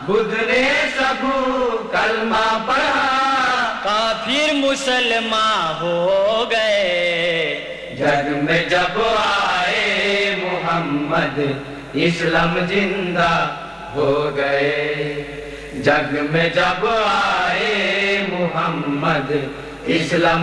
बुद्ध ने सबू कलमा पढ़ा, काफिर मुसलमान हो गए। जग में जब आए मोहम्मद इस्लाम जिंदा हो गए। जग में जब आए मोहम्मद इस्लाम